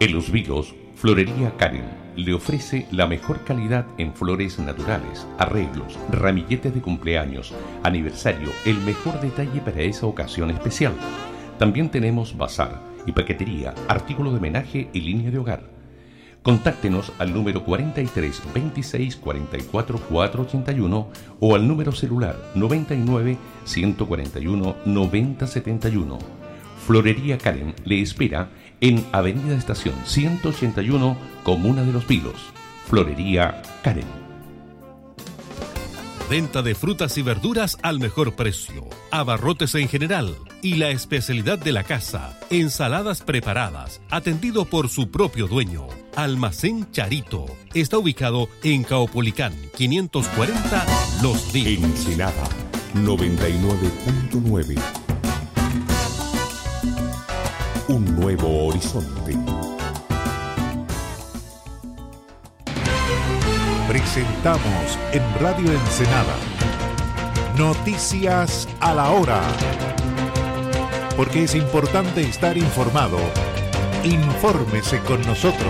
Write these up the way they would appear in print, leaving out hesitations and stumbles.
En Los Vilos, Florería Karen le ofrece la mejor calidad en flores naturales, arreglos, ramilletes de cumpleaños, aniversario, el mejor detalle para esa ocasión especial. También tenemos bazar y paquetería, artículos de homenaje y línea de hogar. Contáctenos al número 43 26 44 481 o al número celular 99 141 90 71. Florería Karen le espera en Avenida Estación 181, Comuna de Los Vilos. Florería Karen. Venta de frutas y verduras al mejor precio. Abarrotes en general y la especialidad de la casa. Ensaladas preparadas, atendido por su propio dueño. Almacén Charito. Está ubicado en Caupolicán 540 Los Vilos. Ensenada 99.9. Un nuevo horizonte. Presentamos en Radio Ensenada Noticias a la Hora. Porque es importante estar informado. Infórmese con nosotros.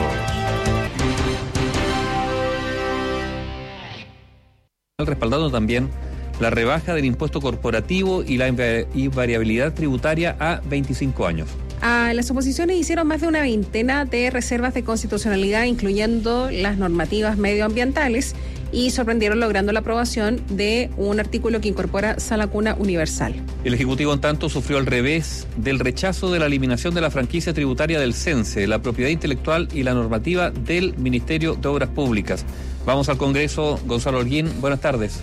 Respaldando también la rebaja del impuesto corporativo y la invariabilidad tributaria a 25 años. Las oposiciones hicieron más de una veintena de reservas de constitucionalidad, incluyendo las normativas medioambientales, y sorprendieron logrando la aprobación de un artículo que incorpora sala cuna universal. El Ejecutivo, en tanto, sufrió al revés del rechazo de la eliminación de la franquicia tributaria del CENSE, la propiedad intelectual y la normativa del Ministerio de Obras Públicas. Vamos al Congreso. Gonzalo Holguín, buenas tardes.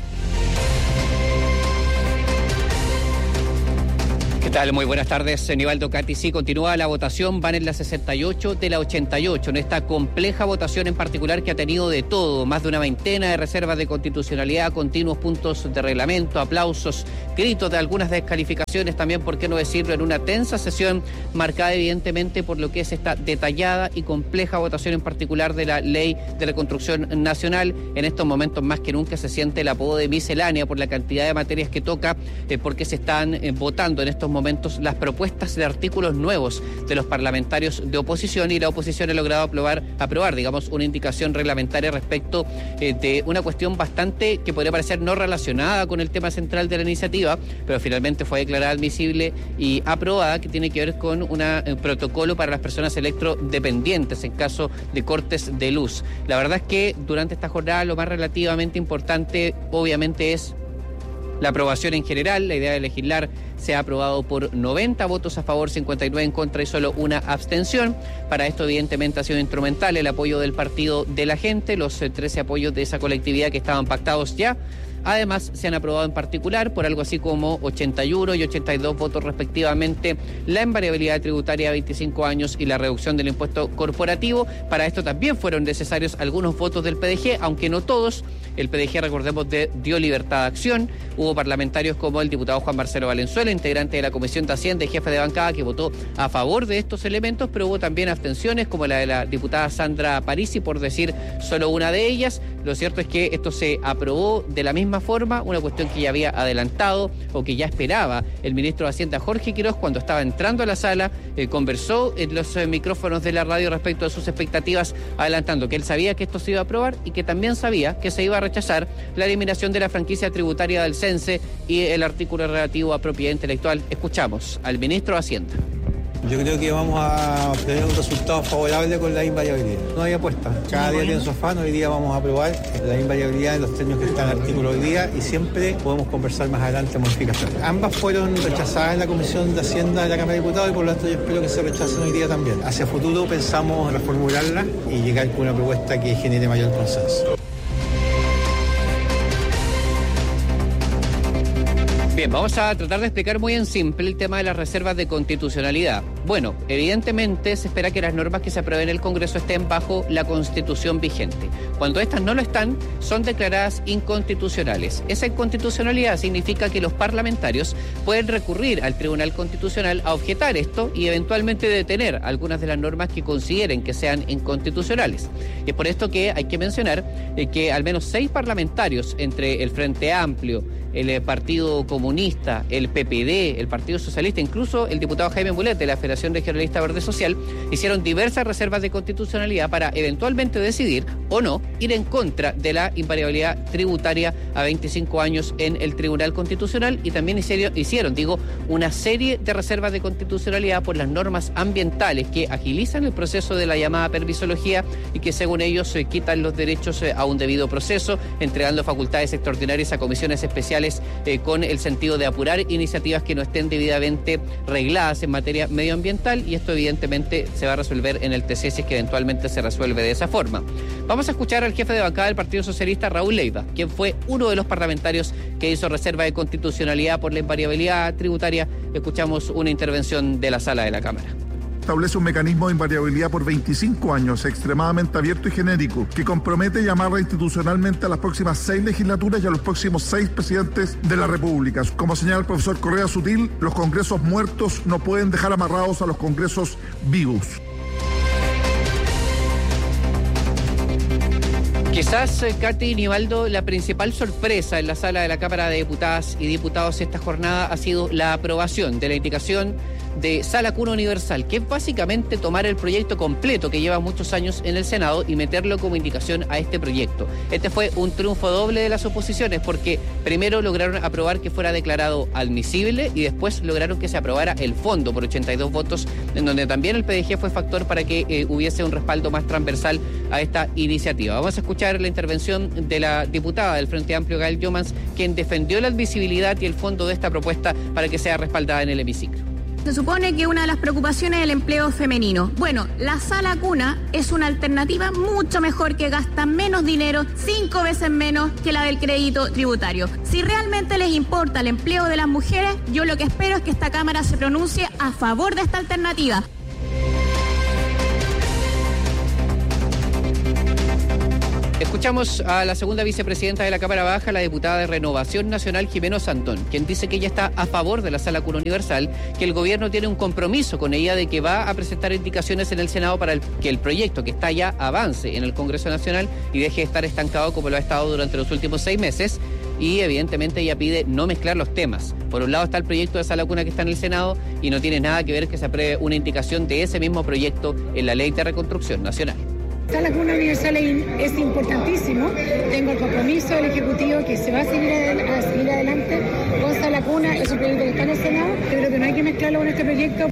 ¿Qué tal? Muy buenas tardes, Nivaldo Cati. Sí, continúa la votación, van en la 68 de la 88, en esta compleja votación en particular que ha tenido de todo, más de una veintena de reservas de constitucionalidad, continuos puntos de reglamento, aplausos, gritos de algunas descalificaciones, también, por qué no decirlo, en una tensa sesión marcada evidentemente por lo que es esta detallada y compleja votación en particular de la Ley de la Construcción Nacional. En estos momentos más que nunca se siente el apodo de miscelánea por la cantidad de materias que toca, porque se están votando en estos momentos las propuestas de artículos nuevos de los parlamentarios de oposición, y la oposición ha logrado aprobar, digamos, una indicación reglamentaria respecto de una cuestión bastante que podría parecer no relacionada con el tema central de la iniciativa, pero finalmente fue declarada admisible y aprobada, que tiene que ver con un protocolo para las personas electrodependientes en caso de cortes de luz. La verdad es que durante esta jornada lo más relativamente importante obviamente es la aprobación en general. La idea de legislar se ha aprobado por 90 votos a favor, 59 en contra y solo una abstención. Para esto, evidentemente, ha sido instrumental el apoyo del Partido de la Gente, los 13 apoyos de esa colectividad que estaban pactados ya. Además, se han aprobado en particular por algo así como 81 y 82 votos respectivamente la invariabilidad tributaria a 25 años y la reducción del impuesto corporativo. Para esto también fueron necesarios algunos votos del PDG, aunque no todos. El PDG, recordemos, dio libertad de acción. Hubo parlamentarios como el diputado Juan Marcelo Valenzuela, integrante de la Comisión de Hacienda y jefe de bancada, que votó a favor de estos elementos, pero hubo también abstenciones, como la de la diputada Sandra Parisi, por decir solo una de ellas. Lo cierto es que esto se aprobó de la misma forma, una cuestión que ya había adelantado o que ya esperaba el ministro de Hacienda, Jorge Quiroz, cuando estaba entrando a la sala. Conversó en los micrófonos de la radio respecto a sus expectativas, adelantando que él sabía que esto se iba a aprobar y que también sabía que se iba a rechazar la eliminación de la franquicia tributaria del CENSE y el artículo relativo a propiedad intelectual. Escuchamos al ministro de Hacienda. Yo creo que vamos a obtener un resultado favorable con la invariabilidad. No hay apuesta. Cada día tiene su afán. Hoy día vamos a aprobar la invariabilidad de los términos que están en el artículo hoy día, y siempre podemos conversar más adelante modificaciones. Ambas fueron rechazadas en la Comisión de Hacienda de la Cámara de Diputados y por lo tanto yo espero que se rechacen hoy día también. Hacia futuro pensamos reformularla y llegar con una propuesta que genere mayor consenso. Bien, vamos a tratar de explicar muy en simple el tema de las reservas de constitucionalidad. Bueno, evidentemente se espera que las normas que se aprueben en el Congreso estén bajo la Constitución vigente. Cuando estas no lo están, son declaradas inconstitucionales. Esa inconstitucionalidad significa que los parlamentarios pueden recurrir al Tribunal Constitucional a objetar esto y eventualmente detener algunas de las normas que consideren que sean inconstitucionales. Y es por esto que hay que mencionar que al menos 6 parlamentarios, entre el Frente Amplio, el Partido Comunista, el PPD, el Partido Socialista, incluso el diputado Jaime Mulet de la Federación Confederación Regionalista Verde Social, hicieron diversas reservas de constitucionalidad para eventualmente decidir o no ir en contra de la invariabilidad tributaria a 25 años en el Tribunal Constitucional, y también hicieron una serie de reservas de constitucionalidad por las normas ambientales que agilizan el proceso de la llamada permisología y que según ellos quitan los derechos a un debido proceso, entregando facultades extraordinarias a comisiones especiales con el sentido de apurar iniciativas que no estén debidamente regladas en materia medioambiental, y esto evidentemente se va a resolver en el TC si es que eventualmente se resuelve de esa forma. Vamos a escuchar al jefe de bancada del Partido Socialista, Raúl Leiva, quien fue uno de los parlamentarios que hizo reserva de constitucionalidad por la invariabilidad tributaria. Escuchamos una intervención de la sala de la Cámara. Establece un mecanismo de invariabilidad por 25 años, extremadamente abierto y genérico, que compromete y amarra institucionalmente a las próximas 6 legislaturas y a los próximos 6 presidentes de la República. Como señala el profesor Correa Sutil, los congresos muertos no pueden dejar amarrados a los congresos vivos. Quizás, Katy y Nivaldo, la principal sorpresa en la sala de la Cámara de Diputadas y Diputados esta jornada ha sido la aprobación de la indicación de Sala Cuna Universal, que es básicamente tomar el proyecto completo que lleva muchos años en el Senado y meterlo como indicación a este proyecto. Este fue un triunfo doble de las oposiciones, porque primero lograron aprobar que fuera declarado admisible y después lograron que se aprobara el fondo por 82 votos, en donde también el PDG fue factor para que hubiese un respaldo más transversal a esta iniciativa. Vamos a escuchar la intervención de la diputada del Frente Amplio, Gael Jomans, quien defendió la admisibilidad y el fondo de esta propuesta para que sea respaldada en el hemiciclo. Se supone que una de las preocupaciones es el empleo femenino. Bueno, la Sala Cuna es una alternativa mucho mejor, que gasta menos dinero, 5 veces menos que la del crédito tributario. Si realmente les importa el empleo de las mujeres, yo lo que espero es que esta Cámara se pronuncie a favor de esta alternativa. Escuchamos a la segunda vicepresidenta de la Cámara Baja, la diputada de Renovación Nacional, Jimena Santón, quien dice que ella está a favor de la Sala Cuna Universal, que el gobierno tiene un compromiso con ella de que va a presentar indicaciones en el Senado para que el proyecto que está ya avance en el Congreso Nacional y deje de estar estancado como lo ha estado durante los últimos 6 meses. Y evidentemente ella pide no mezclar los temas. Por un lado está el proyecto de Sala Cuna que está en el Senado y no tiene nada que ver que se apruebe una indicación de ese mismo proyecto en la Ley de Reconstrucción Nacional. Sala Cuna Universal es importantísimo. Tengo el compromiso del Ejecutivo que se va a seguir adelante con Sala Cuna. Es un proyecto que está en el Senado. Yo creo que no hay que mezclarlo con este proyecto.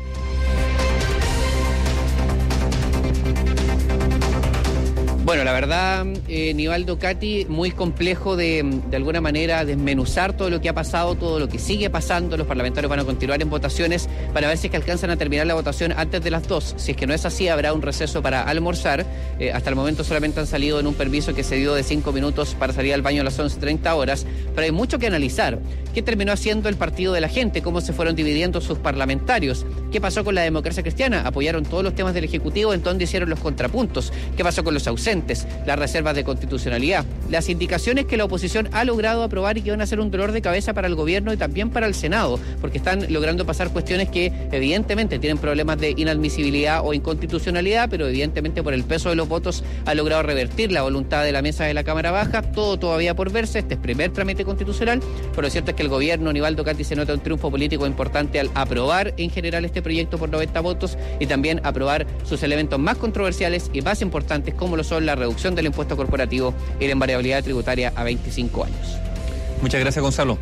Bueno, la verdad, Nivaldo, Katy, muy complejo de alguna manera desmenuzar todo lo que ha pasado, todo lo que sigue pasando. Los parlamentarios van a continuar en votaciones para ver si es que alcanzan a terminar la votación antes de las 2. Si es que no es así, habrá un receso para almorzar. Hasta el momento solamente han salido en un permiso que se dio de 5 minutos para salir al baño a las 11:30 horas. Pero hay mucho que analizar. ¿Qué terminó haciendo el Partido de la Gente? ¿Cómo se fueron dividiendo sus parlamentarios? ¿Qué pasó con la Democracia Cristiana? ¿Apoyaron todos los temas del Ejecutivo? ¿En dónde hicieron los contrapuntos? ¿Qué pasó con los ausentes? Las reservas de constitucionalidad, las indicaciones que la oposición ha logrado aprobar y que van a ser un dolor de cabeza para el gobierno y también para el Senado, porque están logrando pasar cuestiones que evidentemente tienen problemas de inadmisibilidad o inconstitucionalidad, pero evidentemente por el peso de los votos ha logrado revertir la voluntad de la mesa de la Cámara Baja. Todo todavía por verse. Este es primer trámite constitucional, pero lo cierto es que el gobierno, Nivaldo, Katy, se nota un triunfo político importante al aprobar en general este proyecto por 90 votos y también aprobar sus elementos más controversiales y más importantes, como lo son la reducción del impuesto corporativo y la invariabilidad tributaria a 25 años. Muchas gracias, Gonzalo.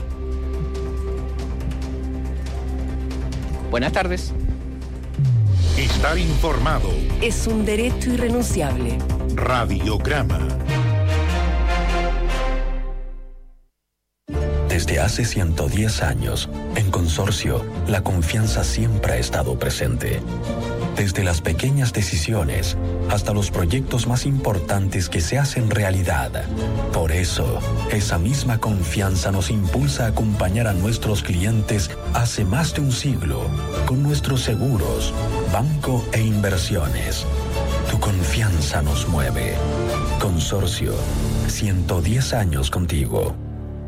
Buenas tardes. Estar informado es un derecho irrenunciable. Radiograma. Desde hace 110 años, en Consorcio, la confianza siempre ha estado presente. Desde las pequeñas decisiones hasta los proyectos más importantes que se hacen realidad. Por eso, esa misma confianza nos impulsa a acompañar a nuestros clientes hace más de un siglo con nuestros seguros, banco e inversiones. Tu confianza nos mueve. Consorcio, 110 años contigo.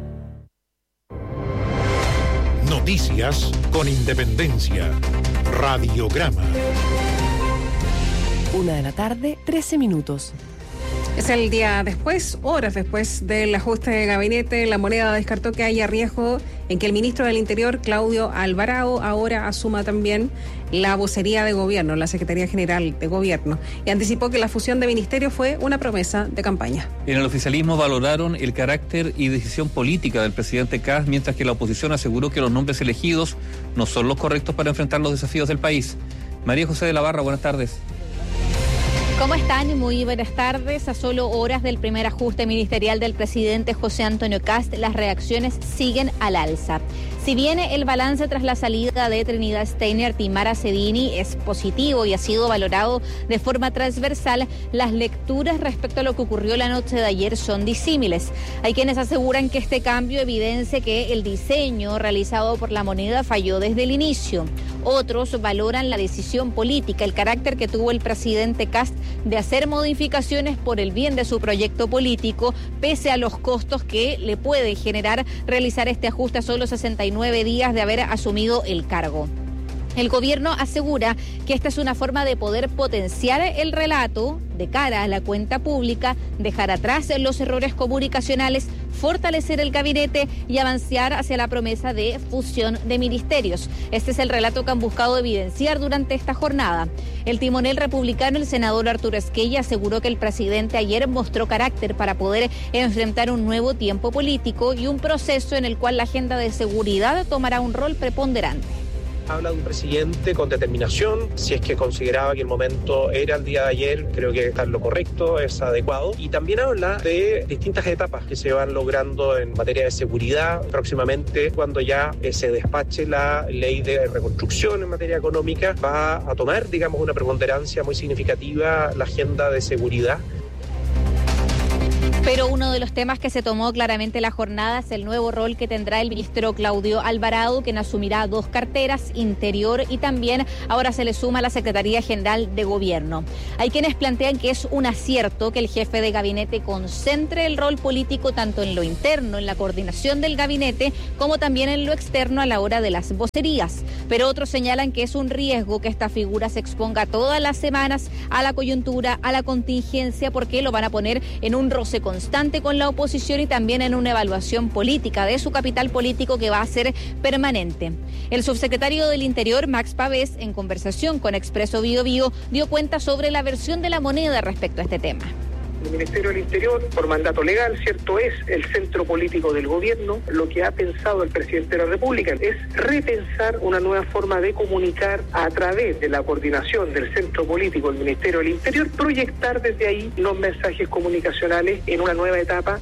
Noticias con independencia. Radiograma. 1 de la tarde, 13 minutos. Es el día después, horas después del ajuste de gabinete. La Moneda descartó que haya riesgo en que el ministro del Interior, Claudio Alvarado, ahora asuma también la vocería de gobierno, la Secretaría General de Gobierno, y anticipó que la fusión de ministerios fue una promesa de campaña. En el oficialismo valoraron el carácter y decisión política del presidente Kast, mientras que la oposición aseguró que los nombres elegidos no son los correctos para enfrentar los desafíos del país. María José de la Barra, buenas tardes. ¿Cómo están? Muy buenas tardes. A solo horas del primer ajuste ministerial del presidente José Antonio Kast, las reacciones siguen al alza. Si bien el balance tras la salida de Trinidad Steinert y Mara Cedini es positivo y ha sido valorado de forma transversal, las lecturas respecto a lo que ocurrió la noche de ayer son disímiles. Hay quienes aseguran que este cambio evidencia que el diseño realizado por la Moneda falló desde el inicio. Otros valoran la decisión política, el carácter que tuvo el presidente Kast de hacer modificaciones por el bien de su proyecto político, pese a los costos que le puede generar realizar este ajuste a solo 69 días de haber asumido el cargo. El gobierno asegura que esta es una forma de poder potenciar el relato de cara a la cuenta pública, dejar atrás los errores comunicacionales, fortalecer el gabinete y avanzar hacia la promesa de fusión de ministerios. Este es el relato que han buscado evidenciar durante esta jornada. El timonel republicano, el senador Arturo Esquella, aseguró que el presidente ayer mostró carácter para poder enfrentar un nuevo tiempo político y un proceso en el cual la agenda de seguridad tomará un rol preponderante. Habla de un presidente con determinación. Si es que consideraba que el momento era el día de ayer, creo que está en lo correcto, es adecuado. Y también habla de distintas etapas que se van logrando en materia de seguridad. Próximamente, cuando ya se despache la ley de reconstrucción en materia económica, va a tomar, digamos, una preponderancia muy significativa la agenda de seguridad. Pero uno de los temas que se tomó claramente la jornada es el nuevo rol que tendrá el ministro Claudio Alvarado, quien asumirá 2 carteras, Interior, y también ahora se le suma la Secretaría General de Gobierno. Hay quienes plantean que es un acierto que el jefe de gabinete concentre el rol político tanto en lo interno, en la coordinación del gabinete, como también en lo externo a la hora de las vocerías. Pero otros señalan que es un riesgo que esta figura se exponga todas las semanas a la coyuntura, a la contingencia, porque lo van a poner en un roce constante con la oposición y también en una evaluación política de su capital político que va a ser permanente. El subsecretario del Interior, Max Pavés, en conversación con Expreso Bío Bío, dio cuenta sobre la versión de la Moneda respecto a este tema. El Ministerio del Interior, por mandato legal, cierto, es el centro político del gobierno. Lo que ha pensado el presidente de la República es repensar una nueva forma de comunicar a través de la coordinación del centro político del Ministerio del Interior, proyectar desde ahí los mensajes comunicacionales en una nueva etapa.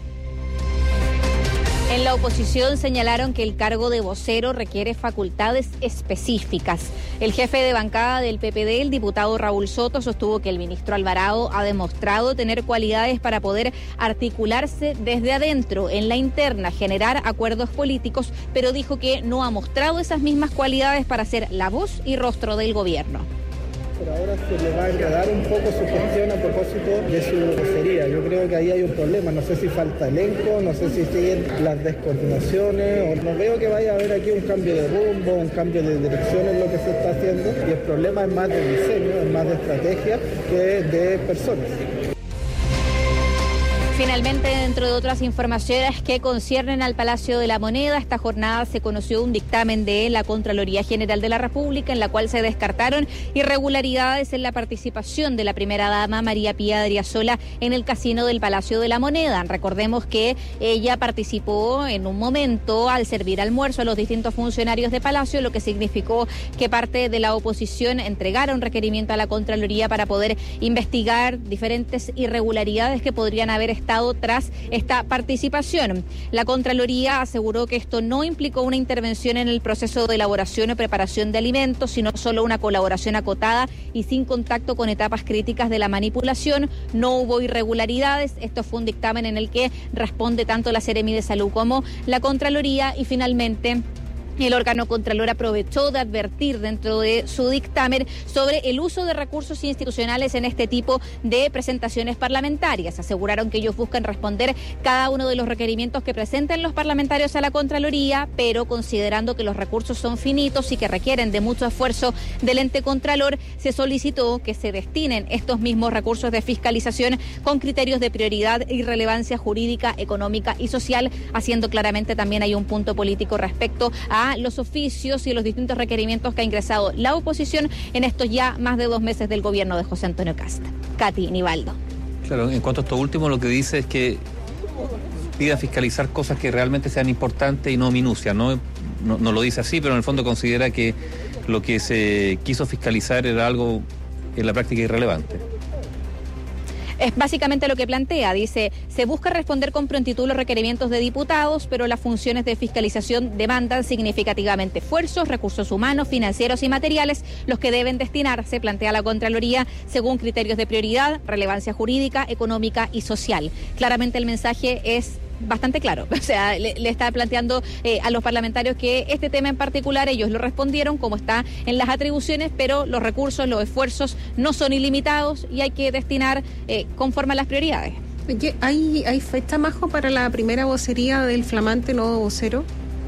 En la oposición señalaron que el cargo de vocero requiere facultades específicas. El jefe de bancada del PPD, el diputado Raúl Soto, sostuvo que el ministro Alvarado ha demostrado tener cualidades para poder articularse desde adentro, en la interna, generar acuerdos políticos, pero dijo que no ha mostrado esas mismas cualidades para ser la voz y rostro del gobierno. Pero ahora se le va a enredar un poco su gestión a propósito de su vocería. Yo creo que ahí hay un problema. No sé si falta elenco, no sé si siguen las descoordinaciones, o no veo que vaya a haber aquí un cambio de rumbo, un cambio de dirección en lo que se está haciendo. Y el problema es más de diseño, es más de estrategia que de personas. Finalmente, dentro de otras informaciones que conciernen al Palacio de la Moneda, esta jornada se conoció un dictamen de la Contraloría General de la República en la cual se descartaron irregularidades en la participación de la primera dama María Pía Adriasola en el casino del Palacio de la Moneda. Recordemos que ella participó en un momento al servir almuerzo a los distintos funcionarios de Palacio, lo que significó que parte de la oposición entregara un requerimiento a la Contraloría para poder investigar diferentes irregularidades que podrían haber estado tras esta participación. La Contraloría aseguró que esto no implicó una intervención en el proceso de elaboración o preparación de alimentos, sino solo una colaboración acotada y sin contacto con etapas críticas de la manipulación. No hubo irregularidades. Esto fue un dictamen en el que responde tanto la Seremi de Salud como la Contraloría, y finalmente El órgano contralor aprovechó de advertir dentro de su dictamen sobre el uso de recursos institucionales en este tipo de presentaciones parlamentarias. Aseguraron que ellos buscan responder cada uno de los requerimientos que presenten los parlamentarios a la Contraloría, pero considerando que los recursos son finitos y que requieren de mucho esfuerzo del ente contralor, se solicitó que se destinen estos mismos recursos de fiscalización con criterios de prioridad y relevancia jurídica, económica y social, haciendo claramente también hay un punto político respecto a los oficios y los distintos requerimientos que ha ingresado la oposición en estos ya más de 2 meses del gobierno de José Antonio Kast. Katy Nivaldo. Claro, en cuanto a esto último, lo que dice es que pida fiscalizar cosas que realmente sean importantes y no minucia, no lo dice así, pero en el fondo considera que lo que se quiso fiscalizar era algo en la práctica irrelevante. Es básicamente lo que plantea, dice, se busca responder con prontitud los requerimientos de diputados, pero las funciones de fiscalización demandan significativamente esfuerzos, recursos humanos, financieros y materiales, los que deben destinarse, plantea la Contraloría, según criterios de prioridad, relevancia jurídica, económica y social. Claramente el mensaje es bastante claro, o sea, le está planteando a los parlamentarios que este tema en particular ellos lo respondieron como está en las atribuciones, pero los recursos, los esfuerzos no son ilimitados y hay que destinar conforme a las prioridades. ¿Hay fecha, Majo, para la primera vocería del flamante nuevo vocero?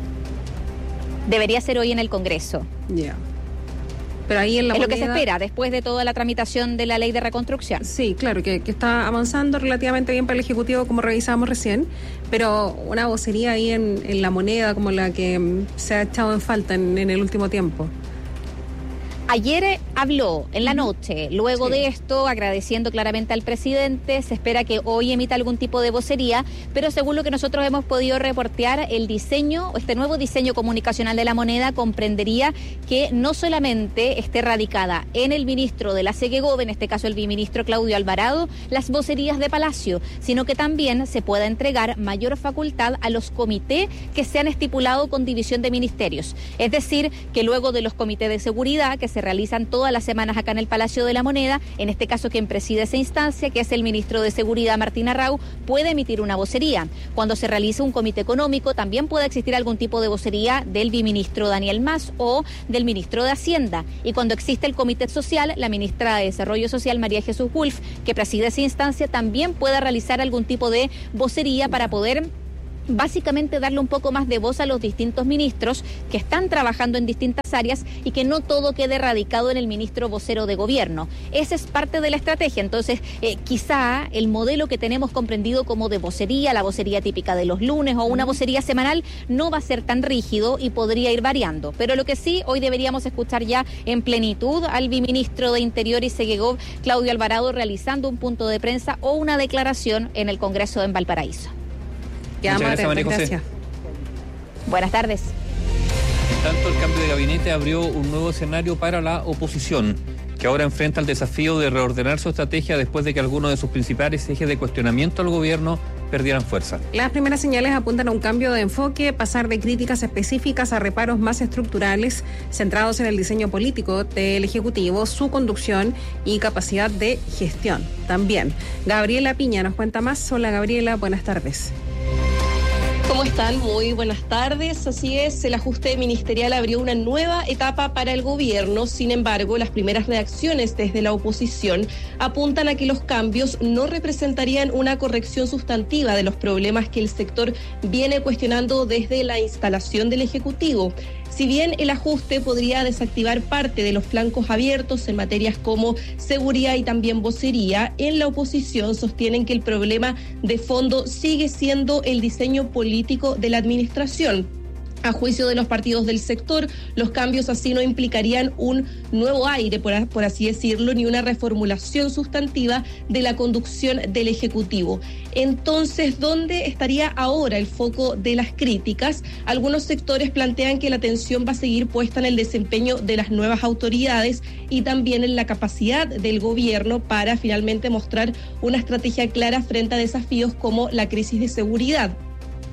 Debería ser hoy en el Congreso. Ya. Pero ahí en la es moneda, lo que se espera después de toda la tramitación de la ley de reconstrucción. Sí, claro, que está avanzando relativamente bien para el Ejecutivo, como revisábamos recién, pero una vocería ahí en la moneda como la que se ha echado en falta en el último tiempo. Ayer habló en la noche, luego de esto, agradeciendo claramente al presidente, se espera que hoy emita algún tipo de vocería, pero según lo que nosotros hemos podido reportear, el diseño, este nuevo diseño comunicacional de la moneda comprendería que no solamente esté radicada en el ministro de la CGGOV, en este caso el viceministro Claudio Alvarado, las vocerías de Palacio, sino que también se pueda entregar mayor facultad a los comités que se han estipulado con división de ministerios. Es decir, que luego de los comités de seguridad que se realizan todas las semanas acá en el Palacio de la Moneda, en este caso quien preside esa instancia, que es el ministro de Seguridad Martín Arrau, puede emitir una vocería. Cuando se realice un comité económico también puede existir algún tipo de vocería del viceministro Daniel Mas o del ministro de Hacienda. Y cuando existe el comité social, la ministra de Desarrollo Social María Jesús Wolf, que preside esa instancia, también puede realizar algún tipo de vocería para poder básicamente darle un poco más de voz a los distintos ministros que están trabajando en distintas áreas y que no todo quede radicado en el ministro vocero de gobierno. Esa es parte de la estrategia. Entonces, quizá el modelo que tenemos comprendido como de vocería, la vocería típica de los lunes o una vocería semanal, no va a ser tan rígido y podría ir variando. Pero lo que sí, hoy deberíamos escuchar ya en plenitud al viceministro de Interior y CGGOV, Claudio Alvarado, realizando un punto de prensa o una declaración en el Congreso en Valparaíso. Muchas gracias, María José. Gracias. Buenas tardes. En tanto, el cambio de gabinete abrió un nuevo escenario para la oposición, que ahora enfrenta el desafío de reordenar su estrategia después de que algunos de sus principales ejes de cuestionamiento al gobierno perdieran fuerza. Las primeras señales apuntan a un cambio de enfoque, pasar de críticas específicas a reparos más estructurales, centrados en el diseño político del Ejecutivo, su conducción y capacidad de gestión también. Gabriela Piña nos cuenta más. Hola, Gabriela, buenas tardes. ¿Cómo están? Muy buenas tardes. Así es, el ajuste ministerial abrió una nueva etapa para el gobierno. Sin embargo, las primeras reacciones desde la oposición apuntan a que los cambios no representarían una corrección sustantiva de los problemas que el sector viene cuestionando desde la instalación del Ejecutivo. Si bien el ajuste podría desactivar parte de los flancos abiertos en materias como seguridad y también vocería, en la oposición sostienen que el problema de fondo sigue siendo el diseño político de la administración. A juicio de los partidos del sector, los cambios así no implicarían un nuevo aire, por así decirlo, ni una reformulación sustantiva de la conducción del Ejecutivo. Entonces, ¿dónde estaría ahora el foco de las críticas? Algunos sectores plantean que la atención va a seguir puesta en el desempeño de las nuevas autoridades y también en la capacidad del gobierno para finalmente mostrar una estrategia clara frente a desafíos como la crisis de seguridad.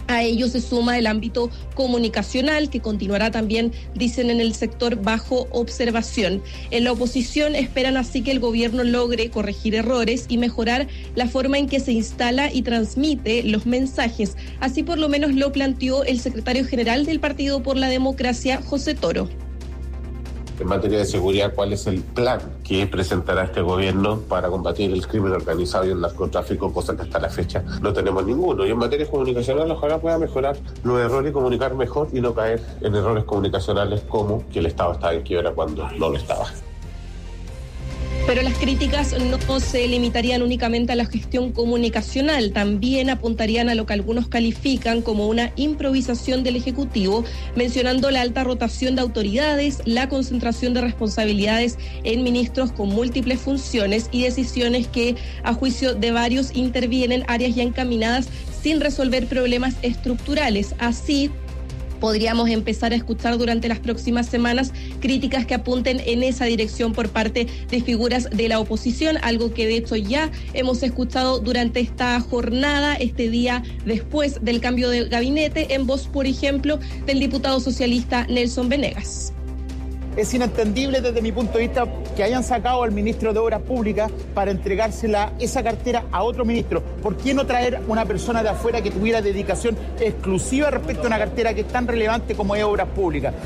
A ello se suma el ámbito comunicacional, que continuará también, dicen en el sector, bajo observación. En la oposición esperan así que el gobierno logre corregir errores y mejorar la forma en que se instala y transmite los mensajes. Así por lo menos lo planteó el secretario general del Partido por la Democracia, José Toro. En materia de seguridad, ¿cuál es el plan que presentará este gobierno para combatir el crimen organizado y el narcotráfico? Cosa que hasta la fecha no tenemos ninguno. Y en materia comunicacional, ojalá pueda mejorar los errores y comunicar mejor y no caer en errores comunicacionales como que el Estado estaba en quiebra cuando no lo estaba. Pero las críticas no se limitarían únicamente a la gestión comunicacional, también apuntarían a lo que algunos califican como una improvisación del Ejecutivo, mencionando la alta rotación de autoridades, la concentración de responsabilidades en ministros con múltiples funciones y decisiones que, a juicio de varios, intervienen áreas ya encaminadas sin resolver problemas estructurales. Así, podríamos empezar a escuchar durante las próximas semanas críticas que apunten en esa dirección por parte de figuras de la oposición, algo que de hecho ya hemos escuchado durante esta jornada, este día después del cambio de gabinete, en voz, por ejemplo, del diputado socialista Nelson Venegas. Es inentendible desde mi punto de vista que hayan sacado al ministro de Obras Públicas para entregársela esa cartera a otro ministro. ¿Por qué no traer una persona de afuera que tuviera dedicación exclusiva respecto a una cartera que es tan relevante como es Obras Públicas?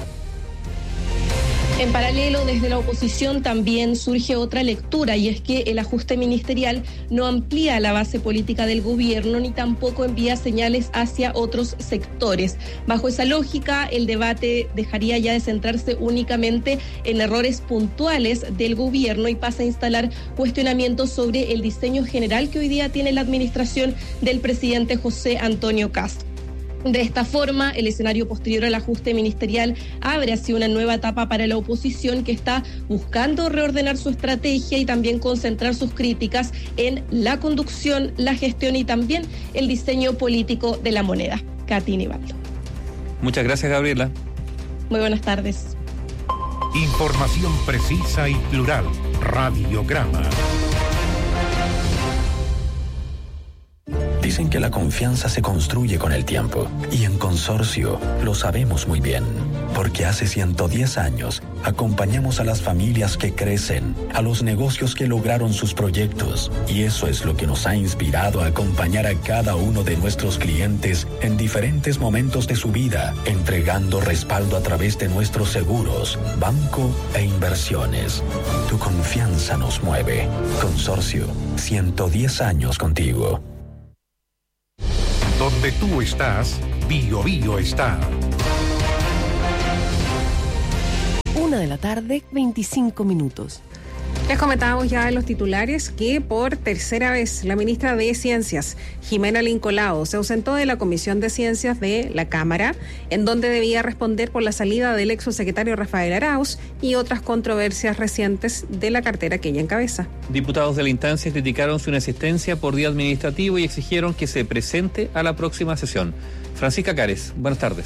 En paralelo, desde la oposición también surge otra lectura, y es que el ajuste ministerial no amplía la base política del gobierno ni tampoco envía señales hacia otros sectores. Bajo esa lógica, el debate dejaría ya de centrarse únicamente en errores puntuales del gobierno y pasa a instalar cuestionamientos sobre el diseño general que hoy día tiene la administración del presidente José Antonio Kast. De esta forma, el escenario posterior al ajuste ministerial abre así una nueva etapa para la oposición, que está buscando reordenar su estrategia y también concentrar sus críticas en la conducción, la gestión y también el diseño político de la moneda. Katy Nivaldo. Muchas gracias, Gabriela. Muy buenas tardes. Información precisa y plural. Radiograma. Dicen que la confianza se construye con el tiempo, y en Consorcio lo sabemos muy bien, porque hace 110 años acompañamos a las familias que crecen, a los negocios que lograron sus proyectos, y eso es lo que nos ha inspirado a acompañar a cada uno de nuestros clientes en diferentes momentos de su vida, entregando respaldo a través de nuestros seguros, banco e inversiones. Tu confianza nos mueve. Consorcio, 110 años contigo. Donde tú estás, Bio Bio está. 1:00 PM, 25 minutos. Les comentábamos ya en los titulares que por tercera vez la ministra de Ciencias, Jimena Lincolao, se ausentó de la Comisión de Ciencias de la Cámara, en donde debía responder por la salida del exsecretario Rafael Arauz y otras controversias recientes de la cartera que ella encabeza. Diputados de la instancia criticaron su inasistencia por día administrativo y exigieron que se presente a la próxima sesión. Francisca Cares, buenas tardes.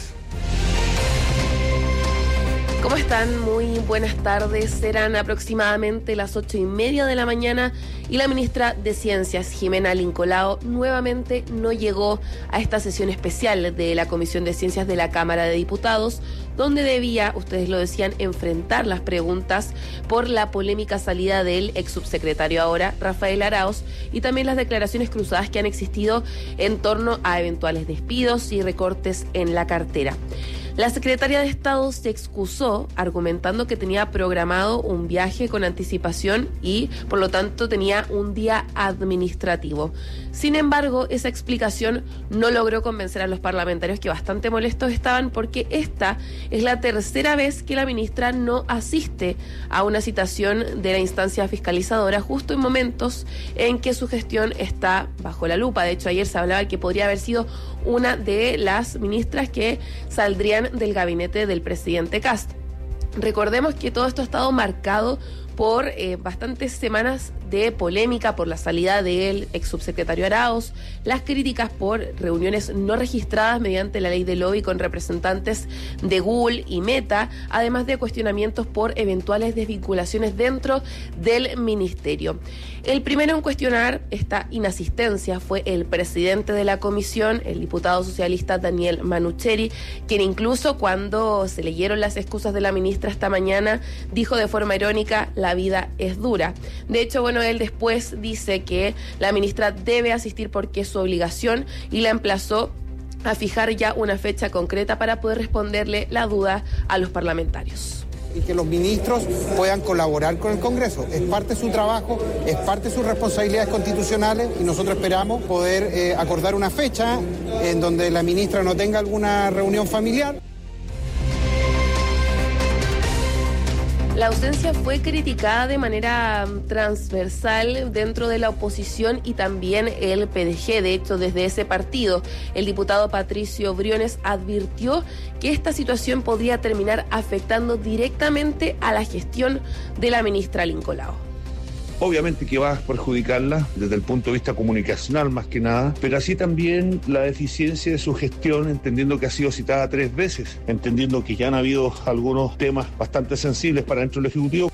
¿Cómo están? Muy buenas tardes. Serán aproximadamente las 8:30 de la mañana y la ministra de Ciencias, Jimena Lincolao, nuevamente no llegó a esta sesión especial de la Comisión de Ciencias de la Cámara de Diputados, donde debía, ustedes lo decían, enfrentar las preguntas por la polémica salida del ex subsecretario ahora, Rafael Arauz, y también las declaraciones cruzadas que han existido en torno a eventuales despidos y recortes en la cartera. La secretaria de Estado se excusó argumentando que tenía programado un viaje con anticipación y, por lo tanto, tenía un día administrativo. Sin embargo, esa explicación no logró convencer a los parlamentarios, que bastante molestos estaban porque esta es la tercera vez que la ministra no asiste a una citación de la instancia fiscalizadora, justo en momentos en que su gestión está bajo la lupa. De hecho, ayer se hablaba que podría haber sido una de las ministras que saldrían del gabinete del presidente Kast. Recordemos que todo esto ha estado marcado por bastantes semanas de polémica por la salida del ex subsecretario Arauz, las críticas por reuniones no registradas mediante la ley de lobby con representantes de Google y Meta, además de cuestionamientos por eventuales desvinculaciones dentro del ministerio. El primero en cuestionar esta inasistencia fue el presidente de la comisión, el diputado socialista Daniel Manucheri, quien incluso cuando se leyeron las excusas de la ministra esta mañana dijo de forma irónica: la vida es dura. De hecho, él después dice que la ministra debe asistir porque es su obligación y la emplazó a fijar ya una fecha concreta para poder responderle la duda a los parlamentarios. Y que los ministros puedan colaborar con el Congreso. Es parte de su trabajo, es parte de sus responsabilidades constitucionales y nosotros esperamos poder acordar una fecha en donde la ministra no tenga alguna reunión familiar. La ausencia fue criticada de manera transversal dentro de la oposición y también el PDG. De hecho, desde ese partido, el diputado Patricio Briones advirtió que esta situación podría terminar afectando directamente a la gestión de la ministra Lincolao. Obviamente que va a perjudicarla desde el punto de vista comunicacional más que nada, pero así también la deficiencia de su gestión, entendiendo que ha sido citada 3 veces, entendiendo que ya han habido algunos temas bastante sensibles para dentro del Ejecutivo.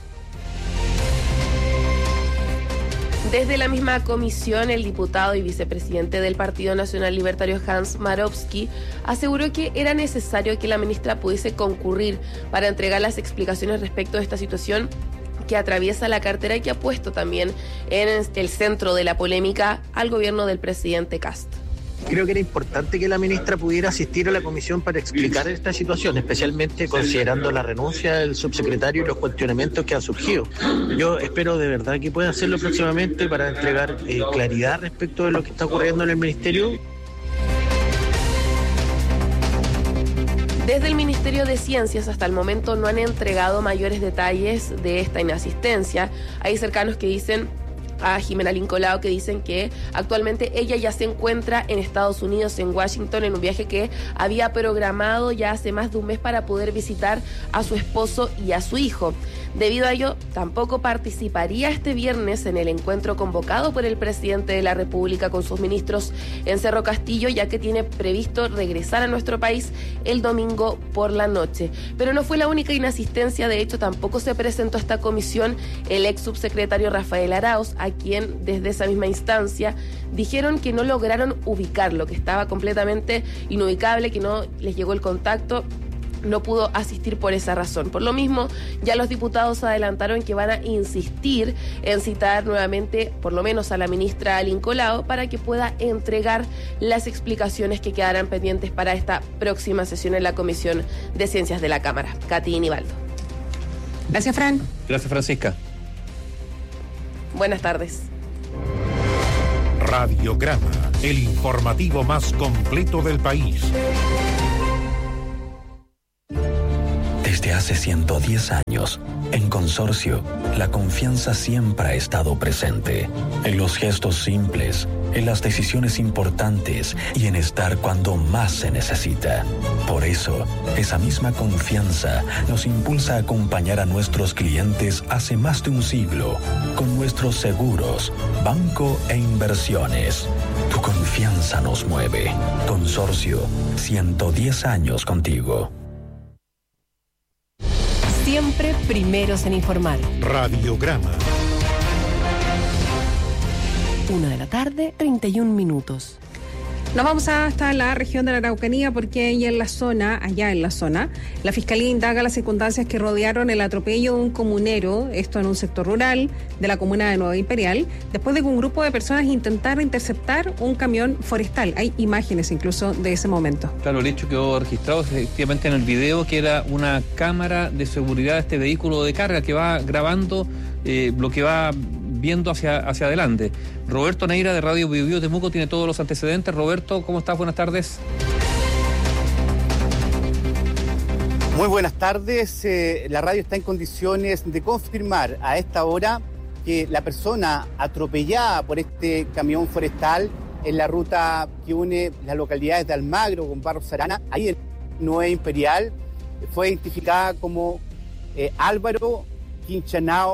Desde la misma comisión, el diputado y vicepresidente del Partido Nacional Libertario Hans Marowski aseguró que era necesario que la ministra pudiese concurrir para entregar las explicaciones respecto de esta situación que atraviesa la cartera y que ha puesto también en el centro de la polémica al gobierno del presidente Kast. Creo que era importante que la ministra pudiera asistir a la comisión para explicar esta situación, especialmente considerando la renuncia del subsecretario y los cuestionamientos que han surgido. Yo espero de verdad que pueda hacerlo próximamente para entregar claridad respecto de lo que está ocurriendo en el ministerio. Desde el Ministerio de Ciencias hasta el momento no han entregado mayores detalles de esta inasistencia. Hay cercanos que dicen a Jimena Lincolao que dicen que actualmente ella ya se encuentra en Estados Unidos, en Washington, en un viaje que había programado ya hace más de un mes para poder visitar a su esposo y a su hijo. Debido a ello, tampoco participaría este viernes en el encuentro convocado por el presidente de la República con sus ministros en Cerro Castillo, ya que tiene previsto regresar a nuestro país el domingo por la noche. Pero no fue la única inasistencia, de hecho tampoco se presentó a esta comisión el ex subsecretario Rafael Arauz, a quien desde esa misma instancia dijeron que no lograron ubicarlo, que estaba completamente inubicable, que no les llegó el contacto. No pudo asistir por esa razón. Por lo mismo, ya los diputados adelantaron que van a insistir en citar nuevamente, por lo menos a la ministra Lincolao, para que pueda entregar las explicaciones que quedarán pendientes para esta próxima sesión en la Comisión de Ciencias de la Cámara. Katy y Nivaldo. Gracias, Fran. Gracias, Francisca. Buenas tardes. Radiograma, el informativo más completo del país. Desde hace 110 años, en Consorcio, la confianza siempre ha estado presente. En los gestos simples, en las decisiones importantes y en estar cuando más se necesita. Por eso, esa misma confianza nos impulsa a acompañar a nuestros clientes hace más de un siglo con nuestros seguros, banco e inversiones. Tu confianza nos mueve. Consorcio, 110 años contigo. Siempre primeros en informar. Radiograma. 1:31 p.m. Nos vamos hasta la región de la Araucanía porque allá en la zona, la Fiscalía indaga las circunstancias que rodearon el atropello de un comunero, esto en un sector rural de la comuna de Nueva Imperial, después de que un grupo de personas intentara interceptar un camión forestal. Hay imágenes incluso de ese momento. Claro, el hecho quedó registrado efectivamente en el video, que era una cámara de seguridad de este vehículo de carga que va grabando lo que va viendo hacia adelante. Roberto Neira de Radio Biobío Temuco tiene todos los antecedentes. Roberto, ¿cómo estás? Buenas tardes. Muy buenas tardes. La radio está en condiciones de confirmar a esta hora que la persona atropellada por este camión forestal en la ruta que une las localidades de Almagro con Barros Arana, ahí en Nueva Imperial, fue identificada como Álvaro Quinchanao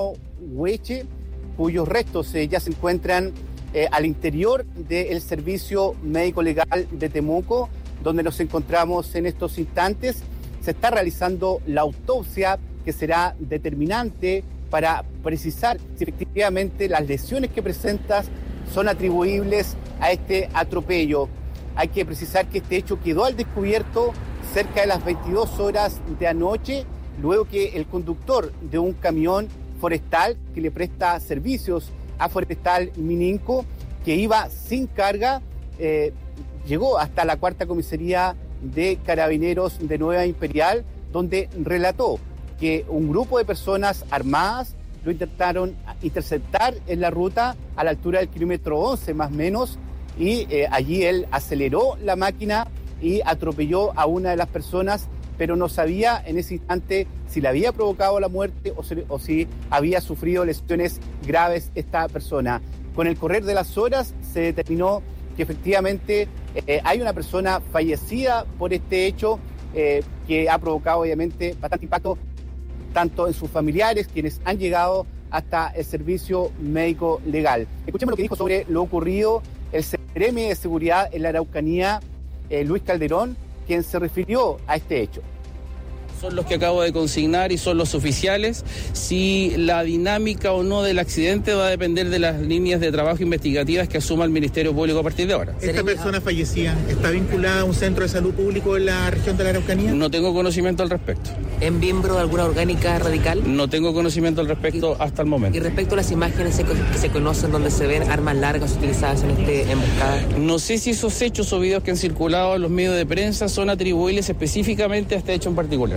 Hueche, cuyos restos ya se encuentran al interior del Servicio Médico Legal de Temuco, donde nos encontramos en estos instantes. Se está realizando la autopsia que será determinante para precisar si efectivamente las lesiones que presentas son atribuibles a este atropello. Hay que precisar que este hecho quedó al descubierto cerca de las 22 horas de anoche, luego que el conductor de un camión forestal que le presta servicios a Forestal Mininco, que iba sin carga, llegó hasta la cuarta comisaría de Carabineros de Nueva Imperial, donde relató que un grupo de personas armadas lo intentaron interceptar en la ruta a la altura del kilómetro 11 más o menos, y allí él aceleró la máquina y atropelló a una de las personas, pero no sabía en ese instante si le había provocado la muerte o si había sufrido lesiones graves esta persona. Con el correr de las horas se determinó que efectivamente hay una persona fallecida por este hecho que ha provocado obviamente bastante impacto tanto en sus familiares, quienes han llegado hasta el servicio médico legal. Escuchemos lo que dijo sobre lo ocurrido el Seremi de Seguridad en la Araucanía, Luis Calderón, quien se refirió a este hecho. Son los que acabo de consignar y son los oficiales. Si la dinámica o no del accidente va a depender de las líneas de trabajo investigativas que asuma el Ministerio Público a partir de ahora. ¿Esta persona fallecida está vinculada a un centro de salud público en la región de la Araucanía? No tengo conocimiento al respecto. ¿Es miembro de alguna orgánica radical? No tengo conocimiento al respecto hasta el momento. ¿Y respecto a las imágenes que se conocen donde se ven armas largas utilizadas en esta emboscada? No sé si esos hechos o videos que han circulado en los medios de prensa son atribuibles específicamente a este hecho en particular.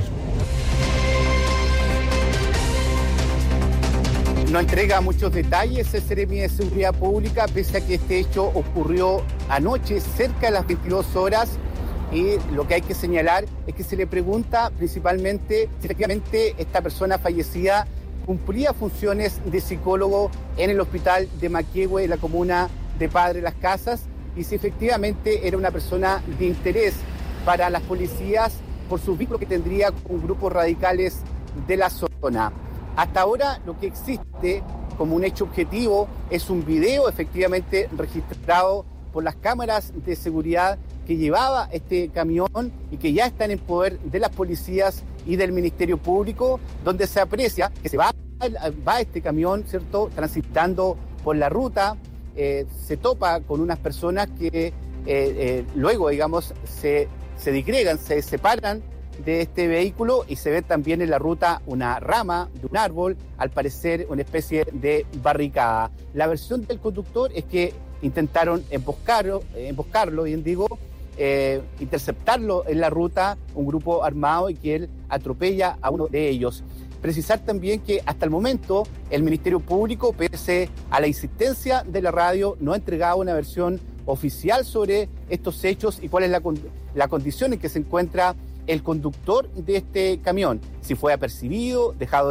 No entrega muchos detalles el Seremi de Seguridad Pública, pese a que este hecho ocurrió anoche cerca de las 22 horas. Y lo que hay que señalar es que se le pregunta principalmente si efectivamente esta persona fallecida cumplía funciones de psicólogo en el hospital de Maquehue, en la comuna de Padre Las Casas, y si efectivamente era una persona de interés para las policías por sus vínculos que tendría con grupos radicales de la zona. Hasta ahora lo que existe como un hecho objetivo es un video efectivamente registrado por las cámaras de seguridad que llevaba este camión y que ya están en poder de las policías y del Ministerio Público, donde se aprecia que se va este camión, ¿cierto?, transitando por la ruta, se topa con unas personas que luego, digamos, se disgregan, se separan de este vehículo y se ve también en la ruta una rama de un árbol, al parecer una especie de barricada. La versión del conductor es que intentaron emboscarlo, bien digo, interceptarlo en la ruta, un grupo armado, y que él atropella a uno de ellos. Precisar también que hasta el momento el Ministerio Público, pese a la insistencia de la radio, no ha entregado una versión oficial sobre estos hechos y cuál es la condición en que se encuentra el conductor de este camión, si fue apercibido, dejado